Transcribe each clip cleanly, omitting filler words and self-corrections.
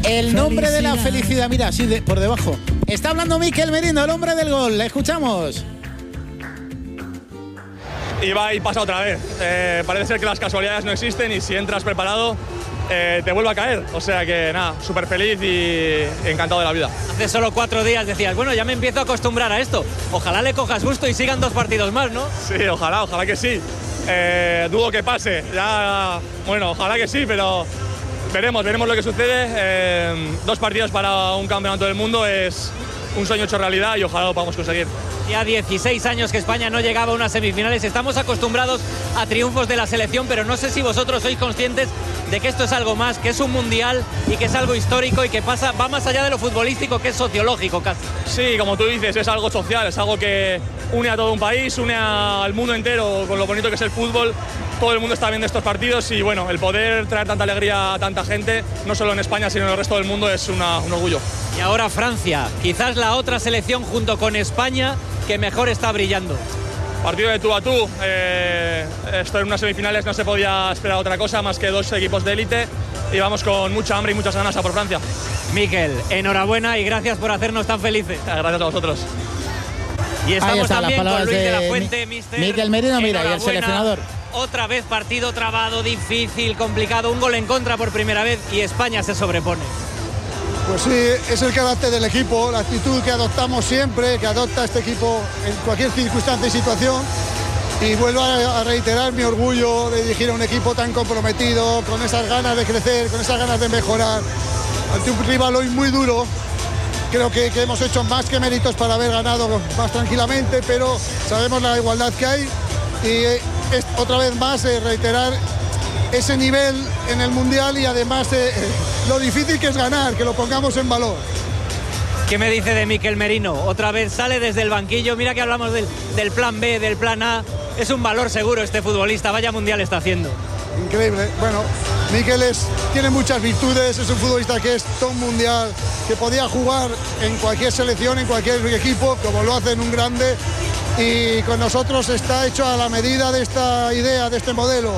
El nombre de la felicidad, mira, así por debajo. Está hablando Mikel Merino, el hombre del gol. Le escuchamos. Y va y pasa otra vez. Parece ser que las casualidades no existen y si entras preparado te vuelve a caer. O sea que nada, súper feliz y encantado de la vida. Hace solo 4 días decías, bueno, ya me empiezo a acostumbrar a esto. Ojalá le cojas gusto y sigan 2 partidos más, ¿no? Sí, ojalá que sí. Dudo que pase. Ya, bueno, ojalá que sí, pero veremos lo que sucede. 2 partidos para un campeonato del mundo es un sueño hecho realidad y ojalá lo podamos conseguir. Ya 16 años que España no llegaba a unas semifinales. Estamos acostumbrados a triunfos de la selección, pero no sé si vosotros sois conscientes de que esto es algo más, que es un mundial y que es algo histórico y que va más allá de lo futbolístico, que es sociológico casi. Sí, como tú dices, es algo social, es algo que une a todo un país, une al mundo entero con lo bonito que es el fútbol. Todo el mundo está viendo estos partidos y bueno, el poder traer tanta alegría a tanta gente, no solo en España sino en el resto del mundo, es un orgullo. Y ahora Francia, quizás la otra selección junto con España que mejor está brillando. Partido de tú a tú, esto en unas semifinales no se podía esperar otra cosa más que 2 equipos de élite y vamos con mucha hambre y muchas ganas a por Francia. Mikel, enhorabuena y gracias por hacernos tan felices. Gracias a vosotros. Y estamos también con Luis de la Fuente, mister. Mikel Merino, mira, y el seleccionador. Otra vez partido trabado, difícil, complicado, un gol en contra por primera vez y España se sobrepone. Pues sí, es el carácter del equipo, la actitud que adoptamos siempre, que adopta este equipo en cualquier circunstancia y situación. Y vuelvo a reiterar mi orgullo de dirigir a un equipo tan comprometido, con esas ganas de crecer, con esas ganas de mejorar. Ante un rival hoy muy duro, creo que hemos hecho más que méritos para haber ganado más tranquilamente, pero sabemos la igualdad que hay y es otra vez más reiterar ese nivel en el Mundial y además lo difícil que es ganar, que lo pongamos en valor. ¿Qué me dice de Mikel Merino? Otra vez sale desde el banquillo, mira que hablamos del plan B, del plan A. Es un valor seguro este futbolista, vaya Mundial está haciendo. Increíble, bueno, Mikel tiene muchas virtudes, es un futbolista que es todo un mundial, que podía jugar en cualquier selección, en cualquier equipo, como lo hace en un grande, y con nosotros está hecho a la medida de esta idea, de este modelo.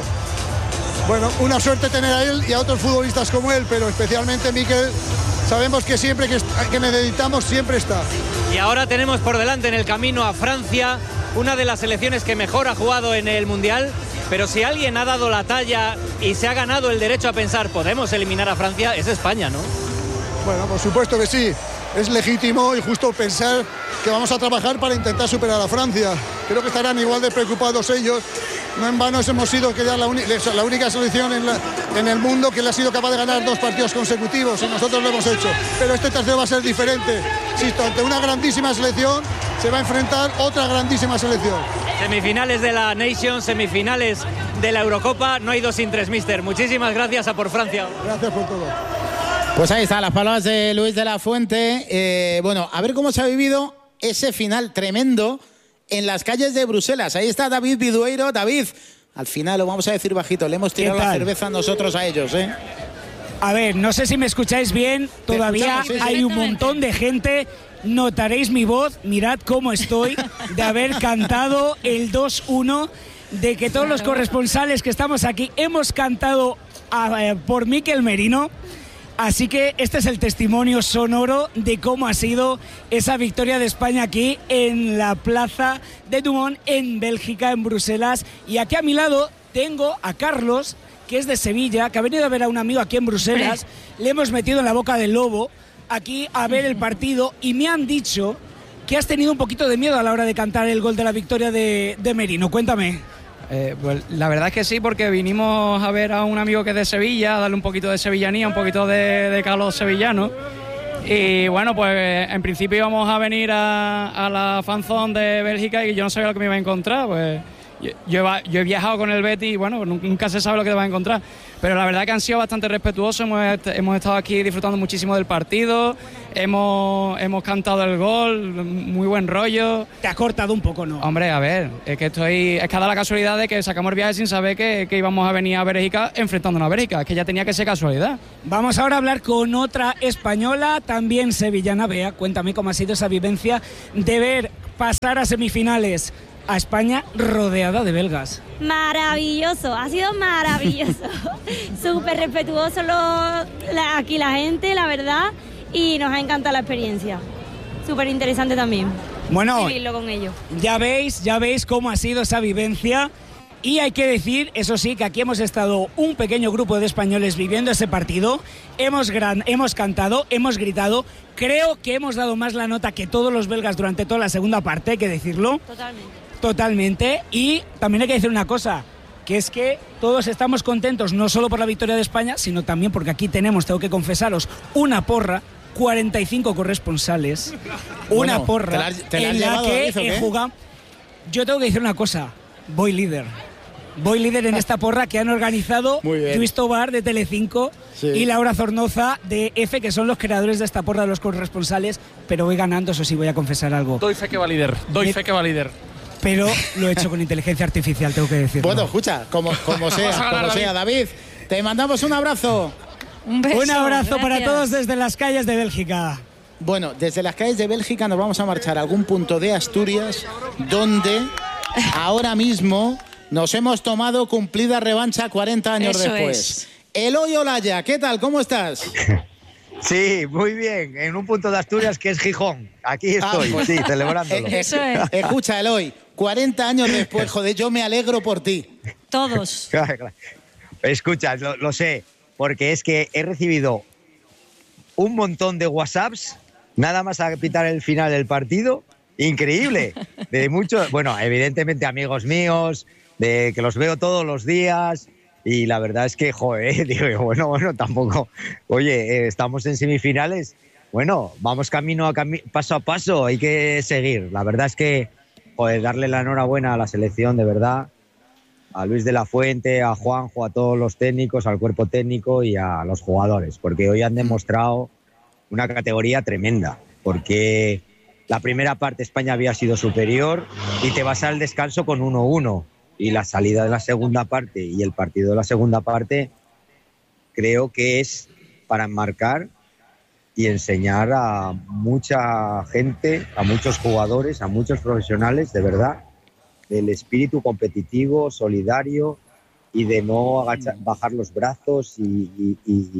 Bueno, una suerte tener a él y a otros futbolistas como él, pero especialmente Mikel, sabemos que siempre que necesitamos siempre está. Y ahora tenemos por delante en el camino a Francia, una de las selecciones que mejor ha jugado en el Mundial, pero si alguien ha dado la talla y se ha ganado el derecho a pensar podemos eliminar a Francia, es España, ¿no? Bueno, por supuesto que sí, es legítimo y justo pensar que vamos a trabajar para intentar superar a Francia. Creo que estarán igual de preocupados ellos. No en vano hemos sido la única selección en el mundo que le ha sido capaz de ganar 2 partidos consecutivos y nosotros lo hemos hecho. Pero este tercero va a ser diferente. Insisto, ante una grandísima selección se va a enfrentar otra grandísima selección. Semifinales de la Nations, semifinales de la Eurocopa, no hay 2 sin 3, mister. Muchísimas gracias, a por Francia. Gracias por todo. Pues ahí están las palabras de Luis de la Fuente. Bueno, a ver cómo se ha vivido ese final tremendo en las calles de Bruselas. Ahí está David Bidueiro. David, al final lo vamos a decir bajito, le hemos tirado la cerveza nosotros a ellos, ¿eh? A ver, no sé si me escucháis bien, todavía hay un montón de gente. Notaréis mi voz, mirad cómo estoy, de haber cantado el 2-1, de que todos los corresponsales que estamos aquí hemos cantado por Mikel Merino. Así que este es el testimonio sonoro de cómo ha sido esa victoria de España aquí en la plaza de Dumont, en Bélgica, en Bruselas. Y aquí a mi lado tengo a Carlos, que es de Sevilla, que ha venido a ver a un amigo aquí en Bruselas. Le hemos metido en la boca del lobo aquí a ver el partido y me han dicho que has tenido un poquito de miedo a la hora de cantar el gol de la victoria de Merino. Cuéntame. Pues la verdad es que sí, porque vinimos a ver a un amigo que es de Sevilla, a darle un poquito de sevillanía, un poquito de calor sevillano. Y bueno, pues en principio íbamos a venir a la fanzone de Bélgica y yo no sabía lo que me iba a encontrar. Pues yo he viajado con el Betis y bueno, nunca se sabe lo que te va a encontrar. Pero la verdad que han sido bastante respetuosos, hemos estado aquí disfrutando muchísimo del partido, hemos cantado el gol, muy buen rollo. Te ha cortado un poco, ¿no? Hombre, a ver, es que ha dado la casualidad de que sacamos el viaje sin saber que íbamos a venir a Bélgica enfrentándonos a Bélgica, es que ya tenía que ser casualidad. Vamos ahora a hablar con otra española, también sevillana. Bea, cuéntame cómo ha sido esa vivencia de ver pasar a semifinales a España rodeada de belgas. Maravilloso, ha sido maravilloso. Súper respetuoso aquí la gente, la verdad, y nos ha encantado la experiencia. Súper interesante también. Bueno, vivirlo con ellos. Ya veis cómo ha sido esa vivencia. Y hay que decir, eso sí, que aquí hemos estado un pequeño grupo de españoles viviendo ese partido. Hemos cantado, hemos gritado. Creo que hemos dado más la nota que todos los belgas durante toda la segunda parte, hay que decirlo. Totalmente. Y también hay que decir una cosa, que es que todos estamos contentos no solo por la victoria de España, sino también porque aquí tenemos, tengo que confesaros, una porra, 45 corresponsales, una porra en la que he jugado. Yo tengo que decir una cosa, voy líder en esta porra que han organizado Luis Tobar de Telecinco y Laura Zornoza de EFE, que son los creadores de esta porra de los corresponsales, pero voy ganando, eso sí, voy a confesar algo. Doy fe que va líder. Pero lo he hecho con inteligencia artificial, tengo que decirlo. Bueno, escucha, como sea, David, te mandamos un abrazo. Un beso. Un abrazo Gracias. para todos desde las calles de Bélgica. Bueno, desde las calles de Bélgica nos vamos a marchar a algún punto de Asturias donde ahora mismo nos hemos tomado cumplida revancha 40 años Eso después. es. Eloy Olaya, ¿qué tal? ¿Cómo estás? Sí, muy bien, en un punto de Asturias que es Gijón. Aquí estoy, pues, sí, celebrándolo. Eso es. Escucha, Eloy, 40 años después, joder, yo me alegro por ti. Todos. Claro. Escucha, lo sé, porque es que he recibido un montón de WhatsApps, nada más a pitar el final del partido, increíble, de muchos, bueno, evidentemente amigos míos, de que los veo todos los días, y la verdad es que, joder, digo, bueno, tampoco, oye, estamos en semifinales, bueno, vamos paso a paso, hay que seguir, la verdad es que, joder, darle la enhorabuena a la selección, de verdad, a Luis de la Fuente, a Juanjo, a todos los técnicos, al cuerpo técnico y a los jugadores, porque hoy han demostrado una categoría tremenda, porque la primera parte España había sido superior y te vas al descanso con 1-1, y la salida de la segunda parte y el partido de la segunda parte creo que es para enmarcar y enseñar a mucha gente, a muchos jugadores, a muchos profesionales, de verdad, del espíritu competitivo, solidario y de no bajar los brazos y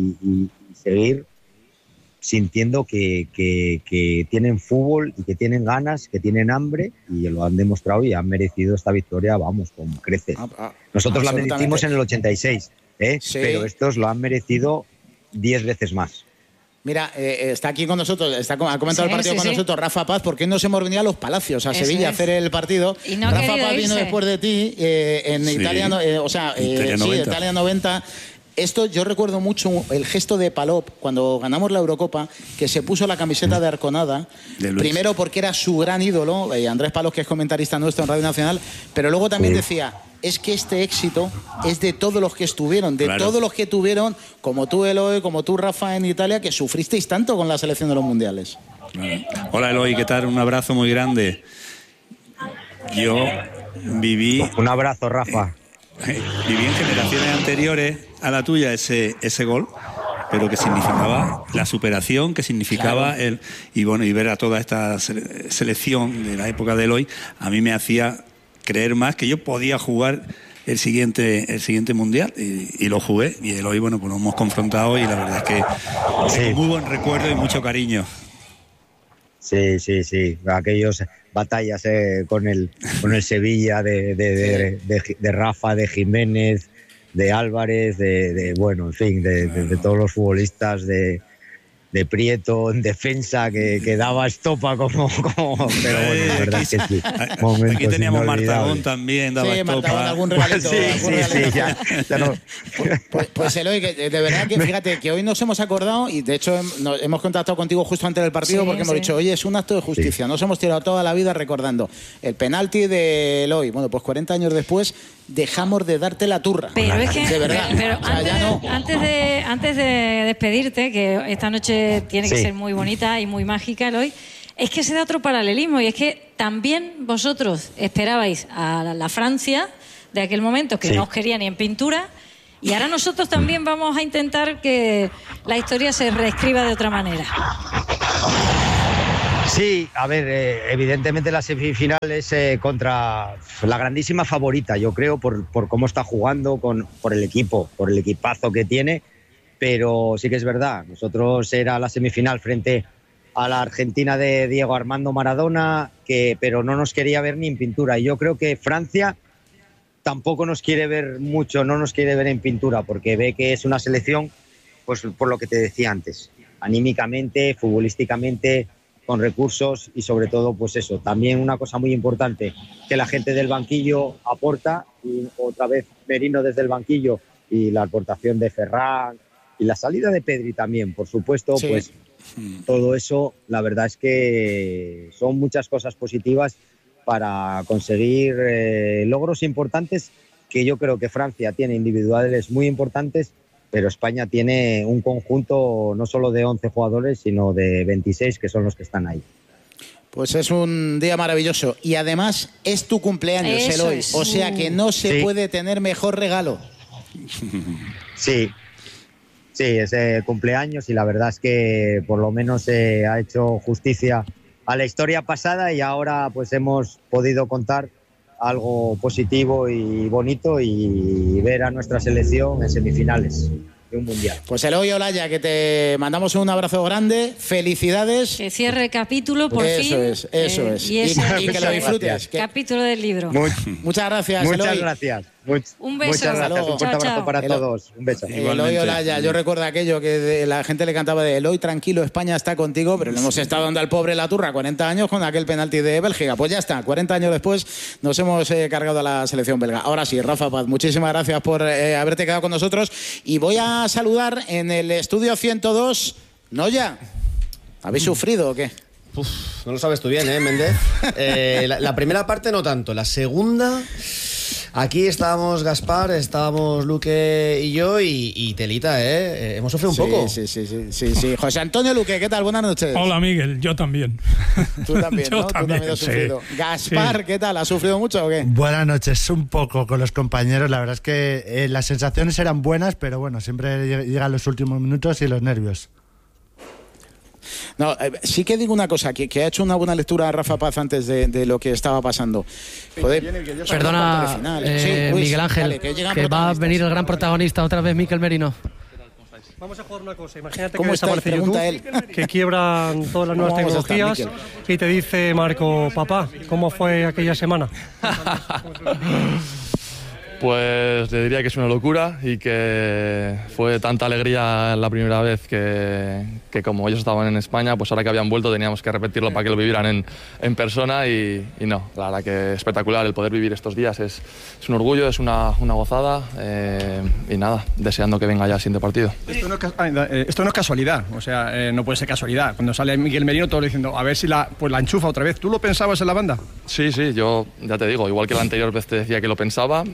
seguir sintiendo que tienen fútbol y que tienen ganas, que tienen hambre, y lo han demostrado y han merecido esta victoria, vamos, con creces. Nosotros la merecimos en el 86, sí, pero estos lo han merecido 10 veces más. Mira, está aquí con nosotros, ha comentado el partido con nosotros Rafa Paz, porque nos hemos venido a Los Palacios, a Sevilla, a hacer el partido. Y no Rafa Paz vino después de ti en Italia, Italia 90. Esto yo recuerdo mucho el gesto de Palop cuando ganamos la Eurocopa, que se puso la camiseta de Arconada, primero porque era su gran ídolo, Andrés Palop, que es comentarista nuestro en Radio Nacional, pero luego también decía, es que este éxito es de todos los que estuvieron, todos los que tuvieron, como tú, Eloy, como tú, Rafa, en Italia, que sufristeis tanto con la selección de los mundiales. Hola, Eloy, ¿qué tal? Un abrazo muy grande. Yo viví... Un abrazo, Rafa. Viví en generaciones anteriores a la tuya ese gol, pero que significaba la superación, que significaba y ver a toda esta selección de la época de Eloy, a mí me hacía creer más que yo podía jugar el siguiente mundial, y lo jugué, y Eloy, bueno, pues nos hemos confrontado y la verdad es que tengo muy buen recuerdo y mucho cariño. Sí, aquellos batallas con el Sevilla de Rafa, de Jiménez, de Álvarez, bueno, en fin, de todos los futbolistas, de Prieto en defensa que daba estopa como pero bueno, la verdad es que sí. Aquí teníamos Martagón también, daba estopa. Martagón, algún regalito. Ya no. Pues Eloy, que de verdad que fíjate que hoy nos hemos acordado y de hecho hemos contactado contigo justo antes del partido porque hemos dicho, oye, es un acto de justicia. Nos hemos tirado toda la vida recordando el penalti de Eloy. Bueno, pues 40 años después dejamos de darte la turra. Pero es que, de verdad. Pero o sea, antes de despedirte, que esta noche tiene que ser muy bonita y muy mágica, Eloy, es que se da otro paralelismo, y es que también vosotros esperabais a la Francia de aquel momento, que no os quería ni en pintura, y ahora nosotros también vamos a intentar que la historia se reescriba de otra manera. Sí, a ver, evidentemente la semifinal es contra la grandísima favorita, yo creo, por cómo está jugando, por el equipo, por el equipazo que tiene, pero sí que es verdad, nosotros era la semifinal frente a la Argentina de Diego Armando Maradona, pero no nos quería ver ni en pintura, y yo creo que Francia tampoco nos quiere ver mucho, no nos quiere ver en pintura, porque ve que es una selección, pues por lo que te decía antes, anímicamente, futbolísticamente, con recursos y sobre todo, pues eso, también una cosa muy importante, que la gente del banquillo aporta, y otra vez Merino desde el banquillo, y la aportación de Ferran, y la salida de Pedri también, por supuesto, sí. Pues todo eso, la verdad es que son muchas cosas positivas para conseguir logros importantes, que yo creo que Francia tiene individuales muy importantes, pero España tiene un conjunto no solo de 11 jugadores, sino de 26, que son los que están ahí. Pues es un día maravilloso. Y además es tu cumpleaños, Eloy. O sea que no se puede tener mejor regalo. Sí, es cumpleaños, y la verdad es que por lo menos ha hecho justicia a la historia pasada, y ahora pues hemos podido contar algo positivo y bonito, y ver a nuestra selección en semifinales de un mundial. Pues Eloy Olaya, que te mandamos un abrazo grande, felicidades. Que cierre el capítulo por fin. Eso es. Y que lo disfrutes. Capítulo del libro. Muchas gracias, Muchas Eloy. Gracias. Un beso. Muchas gracias. Un fuerte abrazo para todos. Un beso. Eloy Olaya, yo recuerdo aquello que la gente le cantaba de Eloy, tranquilo, España está contigo, pero le hemos estado dando al pobre la turra 40 años con aquel penalti de Bélgica. Pues ya está, 40 años después nos hemos cargado a la selección belga. Ahora sí, Rafa Paz, muchísimas gracias por haberte quedado con nosotros, y voy a saludar en el estudio 102. Noya, ¿habéis sufrido o qué? No lo sabes tú bien, Méndez. La primera parte no tanto, la segunda... Aquí estábamos Gaspar, estábamos Luque y yo, y telita, hemos sufrido un poco. Sí. José Antonio Luque, ¿qué tal? Buenas noches. Hola, Miguel, yo también. Tú también, ¿no? Yo también has sufrido. Gaspar, ¿qué tal? ¿Has sufrido mucho o qué? Buenas noches, un poco con los compañeros. La verdad es que las sensaciones eran buenas, pero bueno, siempre llegan los últimos minutos y los nervios. No, sí que digo una cosa, que ha hecho una buena lectura Rafa Paz antes de lo que estaba pasando. Perdona, Miguel Ángel, dale, que va a venir el gran protagonista otra vez, Mikel Merino. Vamos a jugar una cosa, imagínate que desaparece YouTube, que quiebran todas las nuevas tecnologías, y te dice Marco, papá, ¿cómo fue aquella semana? Pues le diría que es una locura, y que fue tanta alegría la primera vez que como ellos estaban en España, pues ahora que habían vuelto teníamos que repetirlo para que lo vivieran en persona, y no, la verdad que espectacular el poder vivir estos días, es un orgullo, es una gozada, y nada, deseando que venga ya el siguiente partido. Esto no es casualidad, o sea, no puede ser casualidad. Cuando sale Miguel Merino todos diciendo, a ver si la enchufa otra vez. ¿Tú lo pensabas en la banda? Sí, yo ya te digo, igual que la anterior vez te decía que lo pensaba,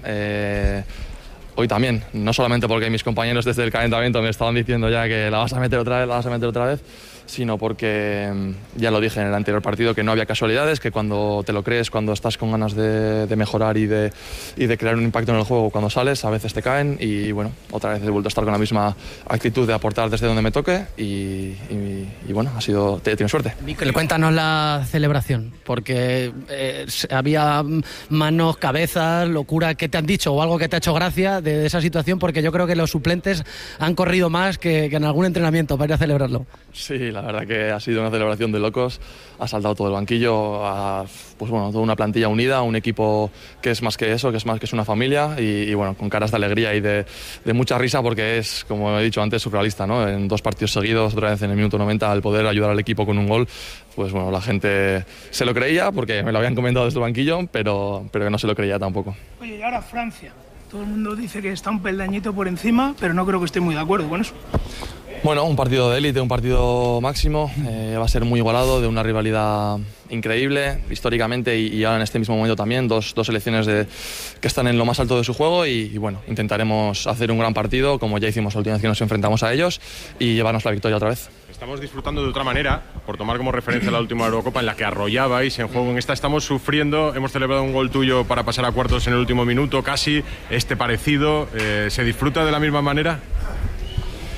hoy también, no solamente porque mis compañeros desde el calentamiento me estaban diciendo ya que la vas a meter otra vez, sino porque ya lo dije en el anterior partido, que no había casualidades, que cuando te lo crees, cuando estás con ganas de mejorar y de crear un impacto en el juego cuando sales, a veces te caen, y bueno, otra vez he vuelto a estar con la misma actitud de aportar desde donde me toque, y bueno, he tenido suerte. Mikel, cuéntanos la celebración, porque había manos, cabezas, locura. ¿Qué te han dicho o algo que te ha hecho gracia de esa situación? Porque yo creo que los suplentes han corrido más que en algún entrenamiento para ir a celebrarlo. Sí, la verdad que ha sido una celebración de locos. Ha saltado todo el banquillo, pues bueno, toda una plantilla unida, un equipo que es más que eso, que es una familia, y bueno, con caras de alegría y de mucha risa, porque es, como he dicho antes, surrealista, ¿no? En 2 partidos seguidos, otra vez en el minuto 90, al poder ayudar al equipo con un gol, pues bueno, la gente se lo creía, porque me lo habían comentado desde el banquillo, pero que no se lo creía tampoco. Oye, y ahora Francia. Todo el mundo dice que está un peldañito por encima, pero no creo que esté muy de acuerdo con eso. Bueno, un partido de élite, un partido máximo, va a ser muy igualado, de una rivalidad increíble históricamente, y ahora en este mismo momento también, dos selecciones que están en lo más alto de su juego, y bueno, intentaremos hacer un gran partido, como ya hicimos la última vez que nos enfrentamos a ellos, y llevarnos la victoria otra vez. Estamos disfrutando de otra manera, por tomar como referencia la última Eurocopa en la que arrollabais en juego. En esta estamos sufriendo, hemos celebrado un gol tuyo para pasar a cuartos en el último minuto, casi, parecido. ¿Se disfruta de la misma manera?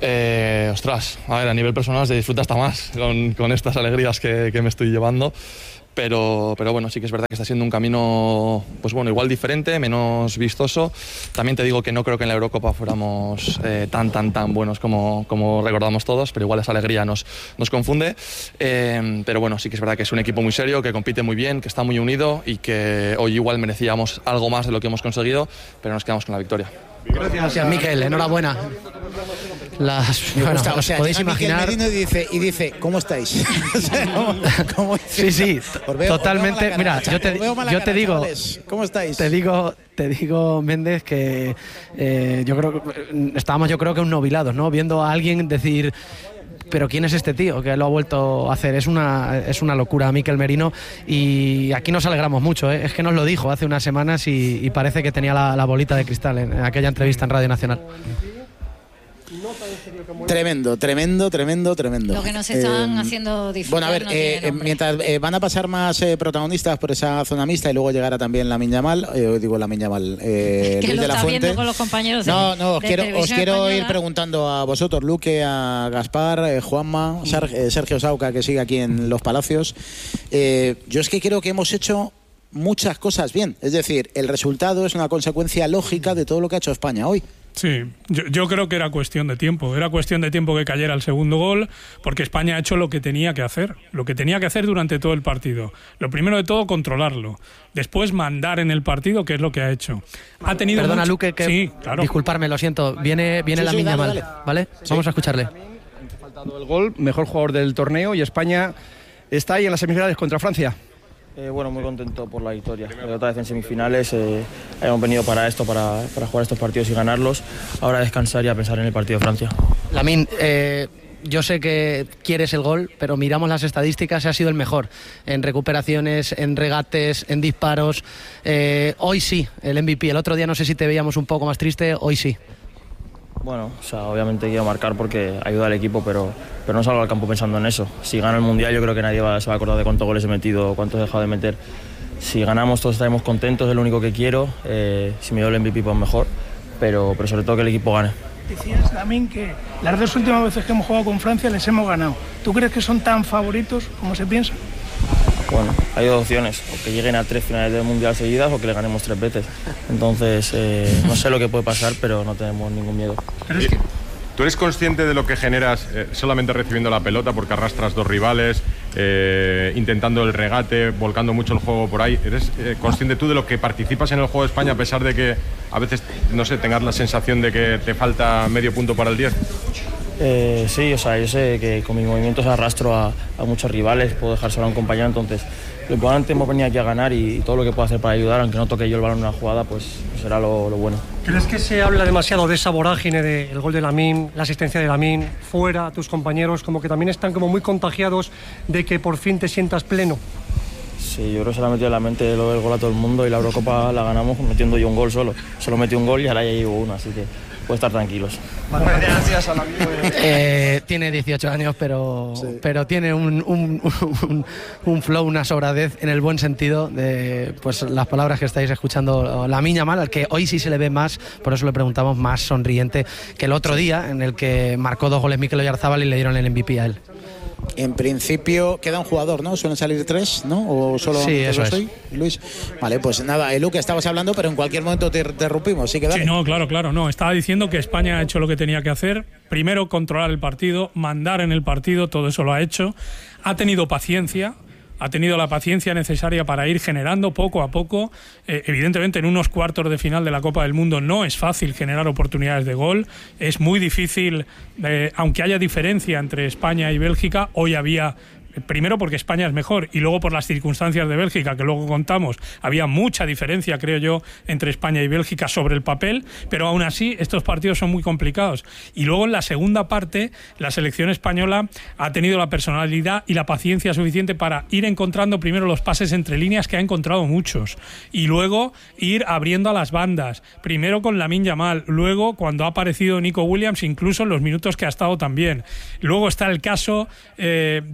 Ostras, a ver, a nivel personal se disfruta hasta más con estas alegrías que me estoy llevando. Pero bueno, sí que es verdad que está siendo un camino, pues bueno, igual diferente, menos vistoso. También te digo que no creo que en la Eurocopa fuéramos tan buenos como recordamos todos, pero igual esa alegría nos confunde. Pero bueno, sí que es verdad que es un equipo muy serio, que compite muy bien, que está muy unido y que hoy igual merecíamos algo más de lo que hemos conseguido, pero nos quedamos con la victoria. Gracias, Mikel, enhorabuena. Bueno, os podéis imaginar. Y dice, ¿cómo estáis? ¿Cómo sí, totalmente. Mira, yo te digo, chavales, ¿cómo estáis? Te digo, Méndez, que yo creo que un novilados, ¿no? Viendo a alguien decir, pero ¿quién es este tío que lo ha vuelto a hacer? Es una locura, Mikel Merino, y aquí nos alegramos mucho, ¿eh? Es que nos lo dijo hace unas semanas y parece que tenía la bolita de cristal en aquella entrevista en Radio Nacional. Tremendo. Lo que nos están haciendo disfrutar. Bueno, a ver, mientras van a pasar más protagonistas por esa zona mixta y luego llegará también Lamine Yamal, Luis de la Fuente. Viendo con los compañeros os quiero ir preguntando a vosotros, Luque, a Gaspar, Juanma, Sergio Sauca, que sigue aquí en Los Palacios. Yo es que creo que hemos hecho muchas cosas bien. Es decir, el resultado es una consecuencia lógica de todo lo que ha hecho España hoy. Sí, yo creo que era cuestión de tiempo. Era cuestión de tiempo que cayera el segundo gol, porque España ha hecho lo que tenía que hacer. Lo que tenía que hacer durante todo el partido. Lo primero de todo, controlarlo. Después, mandar en el partido, que es lo que ha hecho. Ha tenido Perdona, Luque, que sí, claro. Disculparme, lo siento. Viene Lamine Yamal, ¿vale? Sí. Vamos a escucharle. Ha faltado el gol, mejor jugador del torneo, y España está ahí en las semifinales contra Francia. Bueno, muy contento por la victoria. Otra vez en semifinales, hemos venido para esto, para jugar estos partidos y ganarlos. Ahora descansar y a pensar en el partido de Francia. Lamine, yo sé que quieres el gol, pero miramos las estadísticas y ha sido el mejor en recuperaciones, en regates, en disparos. Hoy sí, el MVP. El otro día no sé si te veíamos un poco más triste, hoy sí. Bueno, obviamente quiero marcar porque ayuda al equipo, pero no salgo al campo pensando en eso. Si gana el Mundial, yo creo que nadie se va a acordar de cuántos goles he metido o cuántos he dejado de meter. Si ganamos, todos estaremos contentos, es lo único que quiero. Si me doy el MVP, pues mejor, pero sobre todo que el equipo gane. Decías, Lamine, que las dos últimas veces que hemos jugado con Francia les hemos ganado. ¿Tú crees que son tan favoritos como se piensa? Bueno, hay dos opciones, o que lleguen a 3 finales del Mundial seguidas o que le ganemos 3 veces. Entonces, no sé lo que puede pasar, pero no tenemos ningún miedo. ¿Tú eres consciente de lo que generas solamente recibiendo la pelota, porque arrastras 2 rivales, intentando el regate, volcando mucho el juego por ahí? ¿Eres consciente tú de lo que participas en el juego de España, a pesar de que a veces, no sé, tengas la sensación de que te falta medio punto para el 10? Sí, yo sé que con mis movimientos arrastro a muchos rivales, puedo dejar solo a un compañero, entonces lo importante hemos venido aquí a ganar y todo lo que puedo hacer para ayudar, aunque no toque yo el balón en una jugada, pues será lo bueno. ¿Crees que se habla demasiado de esa vorágine del gol de Lamine, la asistencia de Lamine, fuera, tus compañeros, como que también están como muy contagiados de que por fin te sientas pleno? Sí, yo creo que se le ha metido en la mente lo del gol a todo el mundo y la Eurocopa la ganamos metiendo yo un gol solo. Solo metí un gol y ahora ya llevo uno, así que puedo estar tranquilos. Gracias a la tiene 18 años, pero tiene un flow, una sobradez en el buen sentido de pues las palabras que estáis escuchando. Lamine Yamal, al que hoy sí se le ve más, por eso le preguntamos, más sonriente que el otro día, en el que marcó 2 goles Mikel Oyarzabal y le dieron el MVP a él. En principio queda un jugador, ¿no? Suelen salir 3, ¿no? ¿O solo sí, eso es. Luis. Vale, pues nada, Luque, estabas hablando, pero en cualquier momento te interrumpimos. Sí, no, claro. No, estaba diciendo que España ha hecho lo que tenía que hacer. Primero, controlar el partido, mandar en el partido, todo eso lo ha hecho. Ha tenido paciencia. Ha tenido la paciencia necesaria para ir generando poco a poco. Evidentemente, en unos cuartos de final de la Copa del Mundo no es fácil generar oportunidades de gol. Es muy difícil, aunque haya diferencia entre España y Bélgica, hoy había... Primero porque España es mejor y luego por las circunstancias de Bélgica, que luego contamos, había mucha diferencia, creo yo, entre España y Bélgica sobre el papel, pero aún así estos partidos son muy complicados. Y luego en la segunda parte, la selección española ha tenido la personalidad y la paciencia suficiente para ir encontrando primero los pases entre líneas, que ha encontrado muchos, y luego ir abriendo a las bandas, primero con Lamine Yamal, luego cuando ha aparecido Nico Williams, incluso en los minutos que ha estado también. Luego está el caso del estratega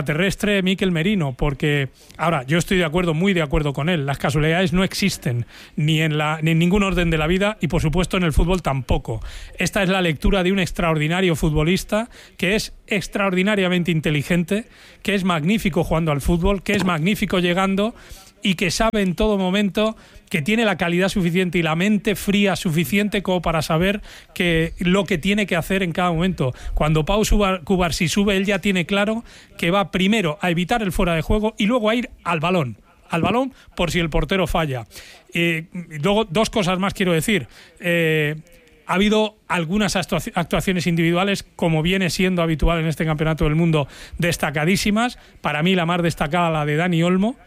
extraterrestre Mikel Merino, porque ahora yo estoy muy de acuerdo con él. Las casualidades no existen ni en ningún orden de la vida y por supuesto en el fútbol tampoco. Esta es la lectura de un extraordinario futbolista que es extraordinariamente inteligente, que es magnífico jugando al fútbol, que es magnífico llegando y que sabe en todo momento, que tiene la calidad suficiente y la mente fría suficiente como para saber lo que tiene que hacer en cada momento. Cuando Pau Cubarsí sube, él ya tiene claro que va primero a evitar el fuera de juego y luego a ir al balón por si el portero falla. Luego, dos cosas más quiero decir. Ha habido algunas actuaciones individuales, como viene siendo habitual en este campeonato del mundo, destacadísimas. Para mí la más destacada, la de Dani Olmo,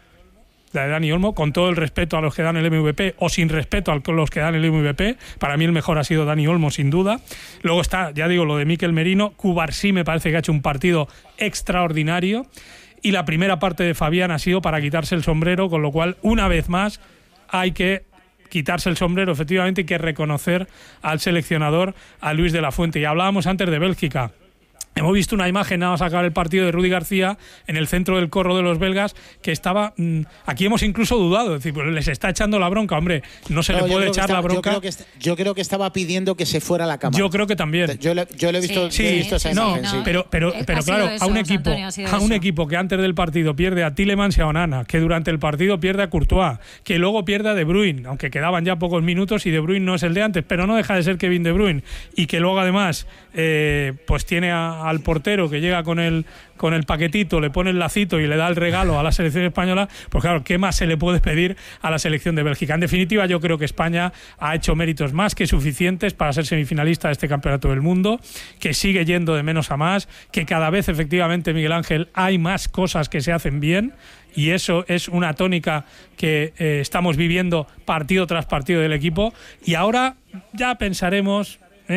con todo el respeto a los que dan el MVP o sin respeto a los que dan el MVP. Para mí el mejor ha sido Dani Olmo, sin duda. Luego está, ya digo, lo de Mikel Merino. Cubarsí me parece que ha hecho un partido extraordinario. Y la primera parte de Fabián ha sido para quitarse el sombrero, con lo cual, una vez más, hay que quitarse el sombrero, efectivamente, hay que reconocer al seleccionador, a Luis de la Fuente. Y hablábamos antes de Bélgica. Hemos visto una imagen, nada más acabar el partido, de Rudi García en el centro del corro de los belgas, que estaba... aquí hemos incluso dudado, es decir, pues les está echando la bronca, hombre, no se le puede echar la bronca. Yo creo que estaba pidiendo que se fuera a la cámara. Yo creo que también. Yo lo he visto, sí, he visto esa imagen. No, pero claro, eso, a un equipo que antes del partido pierde a Tielemans y a Onana, que durante el partido pierde a Courtois, que luego pierde a De Bruyne, aunque quedaban ya pocos minutos y De Bruyne no es el de antes, pero no deja de ser Kevin De Bruyne, y que luego además pues tiene al portero que llega con el paquetito, le pone el lacito y le da el regalo a la selección española. Pues claro, ¿qué más se le puede pedir a la selección de Bélgica? En definitiva, yo creo que España ha hecho méritos más que suficientes para ser semifinalista de este campeonato del mundo, que sigue yendo de menos a más, que cada vez efectivamente, Miguel Ángel, hay más cosas que se hacen bien, y eso es una tónica que estamos viviendo partido tras partido del equipo. Y ahora ya pensaremos,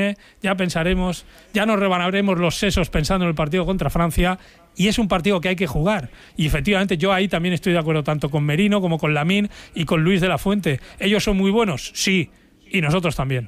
ya nos rebanaremos los sesos pensando en el partido contra Francia, y es un partido que hay que jugar. Y efectivamente yo ahí también estoy de acuerdo tanto con Merino como con Lamine y con Luis de la Fuente. ¿Ellos son muy buenos? Sí, y nosotros también.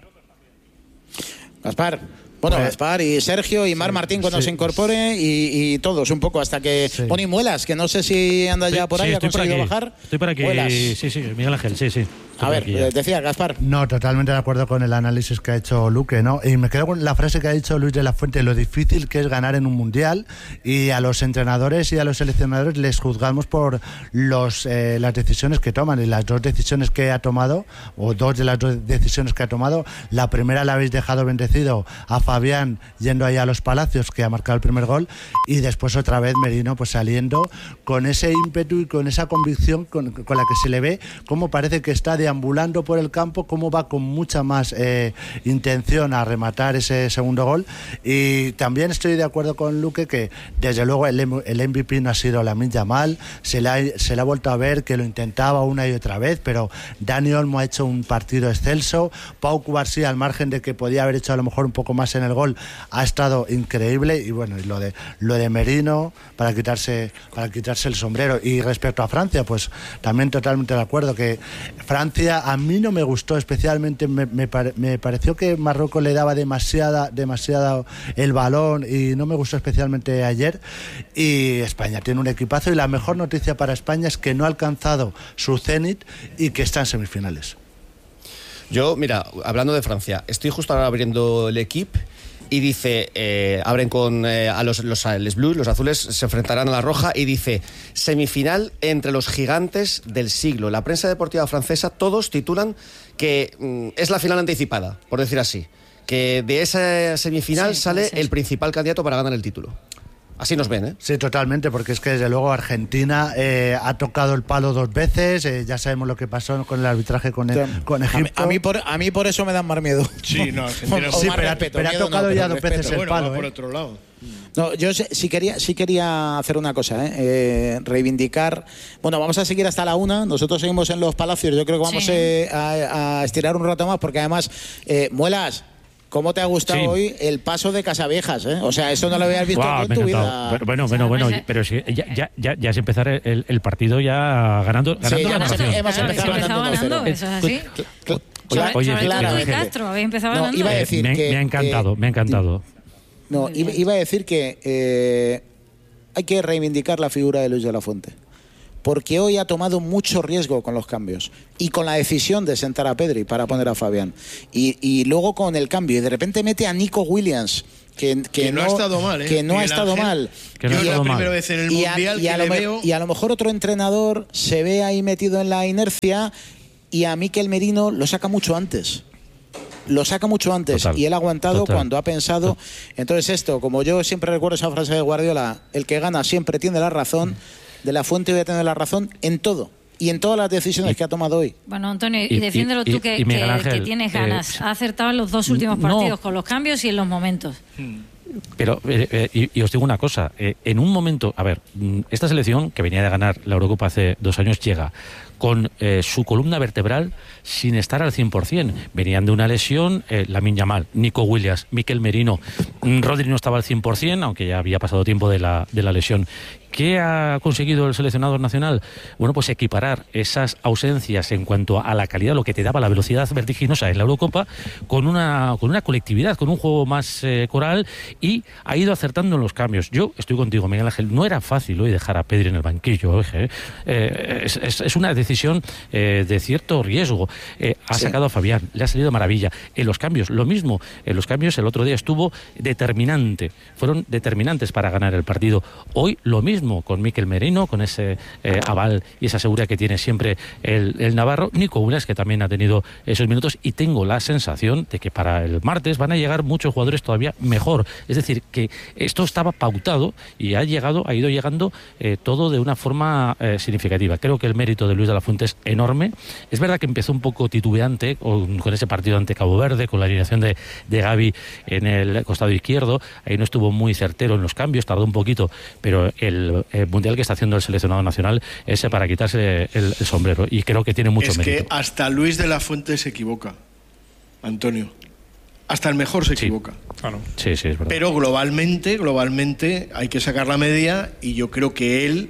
Gaspar. Bueno, Gaspar y Sergio y Mar Martín cuando se incorpore y todos un poco hasta que Poni Muelas, que no sé si anda ya por ahí, ha conseguido bajar. Estoy por aquí. Muelas. Sí, Miguel Ángel, sí. A ver, decía Gaspar. No, totalmente de acuerdo con el análisis que ha hecho Luque, ¿no? Y me quedo con la frase que ha dicho Luis de la Fuente, lo difícil que es ganar en un mundial, y a los entrenadores y a los seleccionadores les juzgamos por las decisiones que toman, y las dos decisiones que ha tomado, o dos de las dos decisiones que ha tomado, la primera la habéis dejado bendecido a Fabián yendo ahí a los Palacios, que ha marcado el primer gol, y después otra vez Merino pues saliendo con ese ímpetu y con esa convicción con la que se le ve, cómo parece que está deambulando por el campo, cómo va con mucha más intención a rematar ese segundo gol. Y también estoy de acuerdo con Luque que desde luego el MVP no ha sido Lamine Yamal, se le ha vuelto a ver que lo intentaba una y otra vez, pero Dani Olmo ha hecho un partido excelso. Pau Cubarsí, al margen de que podía haber hecho a lo mejor un poco más en el gol, ha estado increíble. Y bueno, y lo de Merino para quitarse el sombrero. Y respecto a Francia, pues también totalmente de acuerdo que Francia a mí no me gustó especialmente, me pareció que Marruecos le daba demasiado el balón y no me gustó especialmente ayer. Y España tiene un equipazo, y la mejor noticia para España es que no ha alcanzado su cenit y que está en semifinales. Yo, mira, hablando de Francia, estoy justo ahora abriendo el equipo y dice, abren con a los blues, los azules se enfrentarán a la roja, y dice, semifinal entre los gigantes del siglo. La prensa deportiva francesa, todos titulan que es la final anticipada, por decir así, que de esa semifinal sale el principal candidato para ganar el título. Así nos ven, ¿eh? Sí, totalmente, porque es que desde luego Argentina ha tocado el palo dos veces, ya sabemos lo que pasó con el arbitraje con Egipto. A mí por eso me dan más miedo. Sí, no, pero ha tocado ya dos veces el palo. Por otro lado. No, yo sí quería hacer una cosa, reivindicar. Bueno, vamos a seguir hasta la 1. Nosotros seguimos en los Palacios. Yo creo que vamos a estirar un rato más, porque además, Muelas, ¿cómo te ha gustado hoy el paso de Casaviejas? O sea, eso no lo habías visto en tu vida. Bueno, pero si ya es empezar el partido ya ganando la narración. Hemos empezado ganando, eso es así. Oye, Claro, y Castro, habéis empezado ganando. Iba a decir me ha encantado. No, iba a decir que hay que reivindicar la figura de Luis de la Fuente. Porque hoy ha tomado mucho riesgo con los cambios y con la decisión de sentar a Pedri para poner a Fabián. Y luego con el cambio, y de repente mete a Nico Williams, que no ha estado mal, ¿eh? Que no ha estado mal. Yo es la primera vez en el Mundial que le veo... Y a lo mejor otro entrenador se ve ahí metido en la inercia y a Mikel Merino lo saca mucho antes. Y él ha aguantado cuando ha pensado. Entonces esto, como yo siempre recuerdo esa frase de Guardiola, el que gana siempre tiene la razón. De la Fuente voy a tener la razón en todo y en todas las decisiones que ha tomado hoy. Bueno, Antonio, y defiéndelo tú que tienes ganas. Ha acertado en los 2 últimos partidos con los cambios y en los momentos. Pero, y os digo una cosa, en un momento, a ver, esta selección que venía de ganar la Eurocopa hace 2 años llega con su columna vertebral sin estar al 100%. Venían de una lesión, Lamine Yamal, Nico Williams, Mikel Merino, Rodri no estaba al 100%, aunque ya había pasado tiempo de la lesión. ¿Qué ha conseguido el seleccionador nacional? Bueno, pues equiparar esas ausencias en cuanto a la calidad, lo que te daba la velocidad vertiginosa en la Eurocopa, con una colectividad, con un juego más coral, y ha ido acertando en los cambios. Yo estoy contigo, Miguel Ángel, no era fácil hoy dejar a Pedri en el banquillo. Es una decisión de cierto riesgo. Ha sacado a Fabián, le ha salido maravilla. En los cambios, lo mismo. En los cambios el otro día estuvo determinante. Fueron determinantes para ganar el partido. Hoy lo mismo con Mikel Merino, con ese aval y esa seguridad que tiene siempre el navarro. Nico Williams, que también ha tenido esos minutos, y tengo la sensación de que para el martes van a llegar muchos jugadores todavía mejor. Es decir, que esto estaba pautado y ha ido llegando todo de una forma significativa. Creo que el mérito de Luis de la Fuente es enorme. Es verdad que empezó un poco titubeante con ese partido ante Cabo Verde, con la alineación de Gavi en el costado izquierdo. Ahí no estuvo muy certero en los cambios, tardó un poquito, pero el mundial que está haciendo el seleccionado nacional es para quitarse el sombrero, y creo que tiene mucho mérito. Es que hasta Luis de la Fuente se equivoca, Antonio. Hasta el mejor se equivoca. Claro. Sí, es verdad. Pero globalmente hay que sacar la media, y yo creo que él,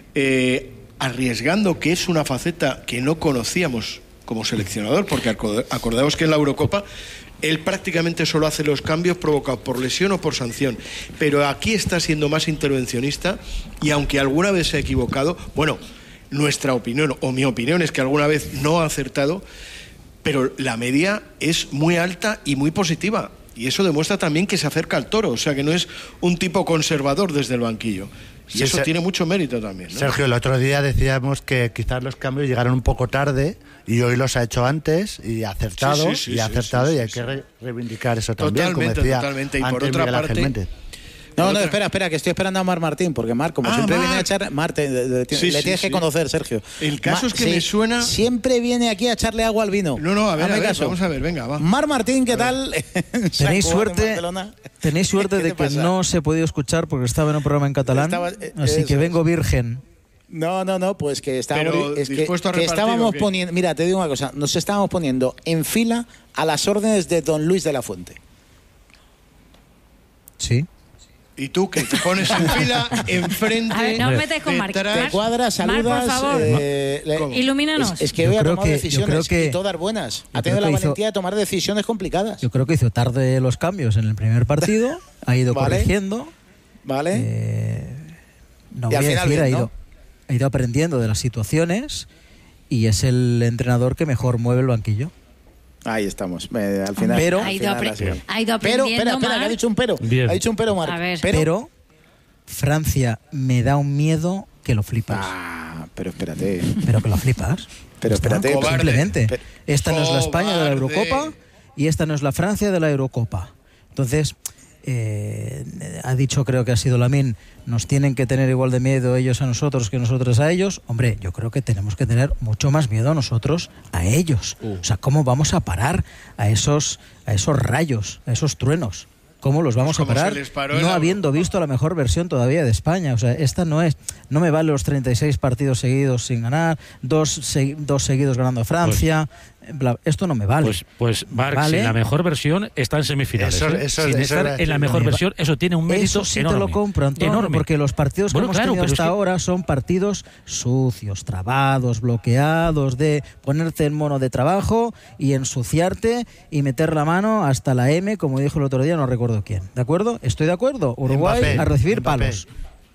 arriesgando, que es una faceta que no conocíamos como seleccionador, porque acordaos que en la Eurocopa él prácticamente solo hace los cambios provocados por lesión o por sanción, pero aquí está siendo más intervencionista, y aunque alguna vez se ha equivocado, bueno, nuestra opinión o mi opinión es que alguna vez no ha acertado, pero la media es muy alta y muy positiva, y eso demuestra también que se acerca al toro, o sea que no es un tipo conservador desde el banquillo. Y eso tiene mucho mérito también, ¿no? Sergio, el otro día decíamos que quizás los cambios llegaron un poco tarde, y hoy los ha hecho antes y ha acertado, y hay que reivindicar eso también, como decía totalmente. Y antes por otra Miguel parte... Ángel Méndez. No, espera, que estoy esperando a Mar Martín, porque Mar, como siempre viene a echar... Mar, le tienes que conocer, Sergio. El caso es que me suena... Siempre viene aquí a echarle agua al vino. No, a ver, vamos a ver, venga, va. Mar Martín, ¿qué tal? Tenéis suerte de que no se ha podido escuchar porque estaba en un programa en catalán, así que vengo virgen. No, pues que estábamos... estábamos poniendo... Mira, te digo una cosa, nos estábamos poniendo en fila a las órdenes de don Luis de la Fuente. Sí. Y tú, que te pones en fila, enfrente... A ver, no os metes con Marc. Te cuadras, saludas... Mar, por favor, ilumínanos. Es que hoy ha tomado decisiones, y todas buenas. Ha tenido la valentía de tomar decisiones complicadas. Yo creo que hizo tarde los cambios en el primer partido, ha ido corrigiendo. Vale. No voy a decir, ha ido aprendiendo de las situaciones, y es el entrenador que mejor mueve el banquillo. Ahí estamos. Al final. Pero ha ido aprendiendo. Pero, espera, que ha dicho un pero. Bien. Ha dicho un pero, Marc. Pero Francia me da un miedo que lo flipas. Pero espérate. Pero que lo flipas. Pero espérate. Simplemente. Esta no es la España de la Eurocopa, y esta no es la Francia de la Eurocopa. Entonces, ha dicho, creo que ha sido Lamine, nos tienen que tener igual de miedo ellos a nosotros que nosotros a ellos. Hombre, yo creo que tenemos que tener mucho más miedo a nosotros a ellos. O sea, ¿cómo vamos a parar a esos rayos, a esos truenos? ¿Cómo los vamos a parar? No habiendo visto la mejor versión todavía de España. O sea, esta no me vale los 36 partidos seguidos sin ganar, dos seguidos ganando a Francia. Esto no me vale. Pues Marc, ¿vale? Si la mejor versión está en semifinales. Sin estar en la mejor versión, eso tiene un mérito eso sí enorme. Te lo compro, Antonio, enorme. Porque los partidos que hemos tenido hasta ahora son partidos sucios, trabados, bloqueados, de ponerte en mono de trabajo y ensuciarte y meter la mano hasta la M, como dijo el otro día, no recuerdo quién. ¿De acuerdo? Estoy de acuerdo. Uruguay a recibir palos.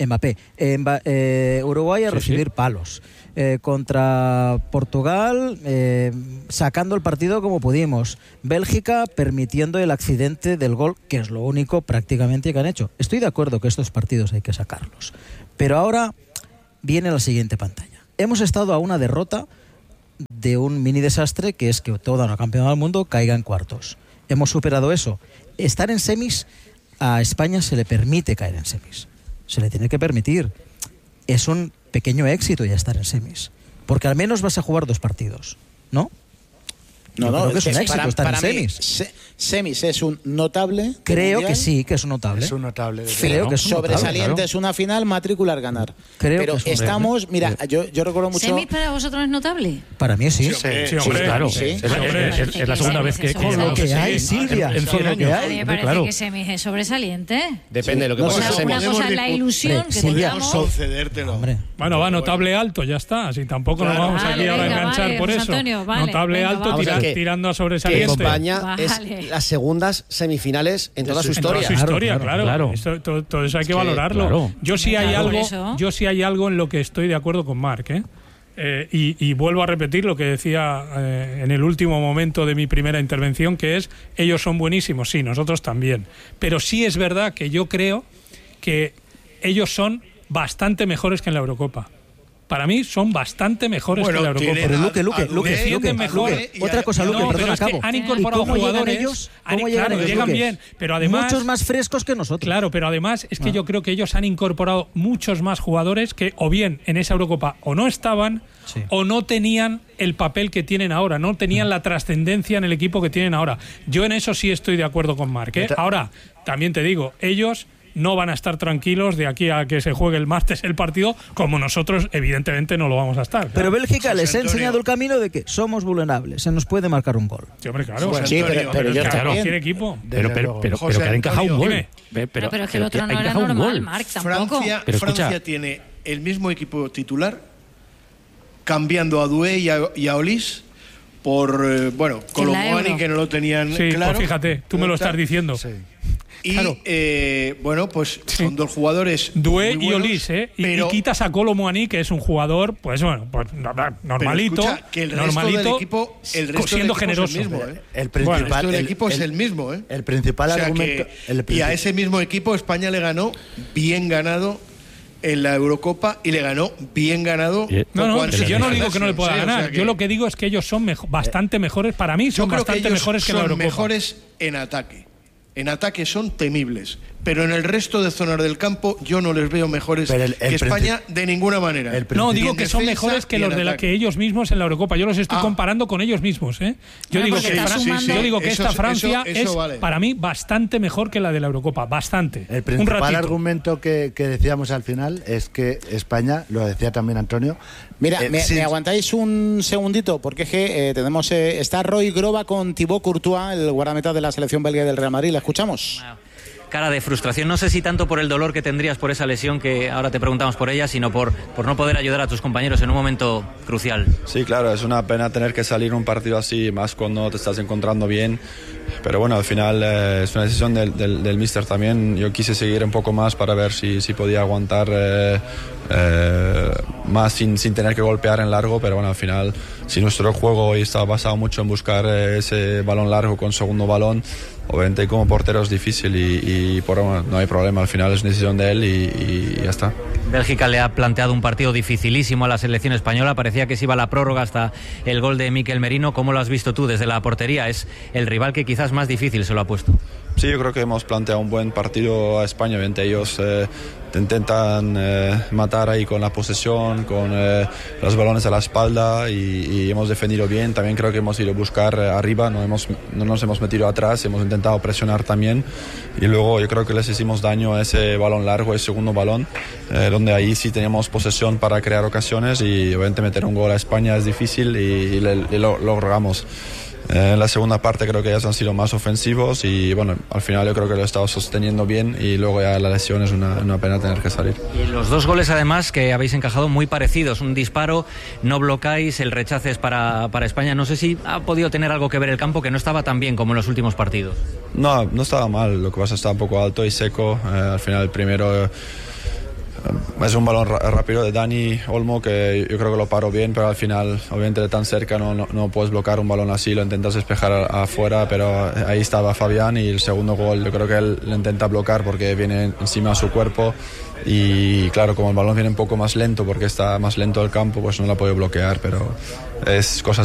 Mbappé. Uruguay a recibir palos. Contra Portugal, sacando el partido como pudimos. Bélgica permitiendo el accidente del gol, que es lo único prácticamente que han hecho. Estoy de acuerdo que estos partidos hay que sacarlos. Pero ahora viene la siguiente pantalla. Hemos estado a una derrota de un mini desastre, que es que toda una campeona del mundo caiga en cuartos. Hemos superado eso. Estar en semis, a España se le permite caer en semis. Se le tiene que permitir. Es un pequeño éxito ya estar en semis. Porque al menos vas a jugar 2 partidos, ¿no? No, creo que es un éxito estar en mí, semis. Semis es un notable. Creo que sí, que es un notable. Es un notable. Creo que es un sobresaliente, notable, es una final, matricular, ganar. Creo pero que es estamos, mira, yo recuerdo mucho. ¿Semis para vosotros es notable? Para mí sí. Sí, hombre, claro. Es la segunda vez que con lo que hay, Silvia. En 100 años. A mí me parece que semis es sobresaliente. Depende de lo que pasa en semis. Una cosa es la ilusión que tengamos. Concedértelo. Bueno, va notable alto, ya está. Así tampoco nos vamos aquí ahora a enganchar por eso. Notable alto, tirando a sobresaliente. Que España es las segundas semifinales en toda su historia. Claro. Todo eso hay que valorarlo. Claro. Yo sí hay algo en lo que estoy de acuerdo con Marc, y vuelvo a repetir lo que decía en el último momento de mi primera intervención, que es: ellos son buenísimos, sí, nosotros también. Pero sí es verdad que yo creo que ellos son bastante mejores que en la Eurocopa. Para mí son bastante mejores que la Eurocopa. Pero Luque, otra cosa, Luque, perdón, acabo. Han incorporado jugadores. ¿Cómo llegan bien, pero además muchos más frescos que nosotros. Claro, pero además es que yo creo que ellos han incorporado muchos más jugadores que o bien en esa Eurocopa o no estaban o no tenían el papel que tienen ahora, no tenían la trascendencia en el equipo que tienen ahora. Yo en eso sí estoy de acuerdo con Marc. Ahora, también te digo, ellos no van a estar tranquilos de aquí a que se juegue el martes el partido, como nosotros evidentemente no lo vamos a estar. Pero Bélgica les ha enseñado el camino de que somos vulnerables, se nos puede marcar un gol. Sí, hombre, claro. Pero yo cualquier equipo. Pero que ha encajado un gol. Pero es que el otro no era normal, Marc, tampoco. Francia tiene el mismo equipo titular, cambiando a Doué y a Olis por, Colomboani, que no lo tenían claro. Pues fíjate, tú me lo estás diciendo. Sí. Y son 2 jugadores Doué y Olis, y quitas a Colomboani, que es un jugador, normalito, que el resto del equipo, siendo generoso. El resto del equipo es el mismo, El principal argumento. Y a ese mismo equipo España le ganó bien ganado en la Eurocopa y le ganó bien ganado. Yo no digo que no le pueda ganar. Yo lo que digo es que ellos son bastante mejores. Para mí son bastante mejores que la Eurocopa. Son mejores en ataque. En ataque son temibles, pero en el resto de zonas del campo yo no les veo mejores que España de ninguna manera. No, digo que son mejores que los de la que ellos mismos en la Eurocopa. Yo los estoy comparando con ellos mismos. Yo digo que esta Francia es para mí bastante mejor que la de la Eurocopa, bastante. El principal argumento que decíamos al final es que España, lo decía también Antonio. Mira, ¿me aguantáis un segundito? Porque es que está Roy Groba con Thibaut Courtois, el guardameta de la selección belga del Real Madrid. ¿La escuchamos? Cara de frustración, no sé si tanto por el dolor que tendrías por esa lesión, que ahora te preguntamos por ella, sino por no poder ayudar a tus compañeros en un momento crucial. Sí, claro, es una pena tener que salir un partido así, más cuando te estás encontrando bien, pero bueno, al final es una decisión del míster también. Yo quise seguir un poco más para ver si podía aguantar más sin tener que golpear en largo, pero bueno, al final, si nuestro juego hoy está basado mucho en buscar ese balón largo con segundo balón, obviamente como portero es difícil y no hay problema, al final es una decisión de él y ya está. Bélgica le ha planteado un partido dificilísimo a la selección española, parecía que se iba a la prórroga hasta el gol de Mikel Merino. ¿Cómo lo has visto tú desde la portería? Es el rival que quizás más difícil se lo ha puesto. Sí, yo creo que hemos planteado un buen partido a España. Obviamente ellos te intentan matar ahí con la posesión, con los balones a la espalda y hemos defendido bien. También creo que hemos ido a buscar arriba, no nos hemos metido atrás, hemos intentado presionar también y luego yo creo que les hicimos daño a ese balón largo, ese segundo balón, donde ahí sí teníamos posesión para crear ocasiones y obviamente meter un gol a España es difícil y lo logramos. En la segunda parte creo que ellos han sido más ofensivos y bueno, al final yo creo que lo he estado sosteniendo bien y luego ya la lesión es una pena tener que salir. Y los 2 goles además que habéis encajado muy parecidos, un disparo, no blocáis, el rechace es para España. No sé si ha podido tener algo que ver el campo, que no estaba tan bien como en los últimos partidos. No estaba mal, lo que pasa es que estaba un poco alto y seco. Al final el primero es un balón rápido de Dani Olmo que yo creo que lo paró bien, pero al final, obviamente de tan cerca no puedes bloquear un balón así, lo intentas despejar afuera, pero ahí estaba Fabián y el segundo gol yo creo que él lo intenta bloquear porque viene encima de su cuerpo y claro, como el balón viene un poco más lento porque está más lento el campo, pues no la puede bloquear, pero es cosas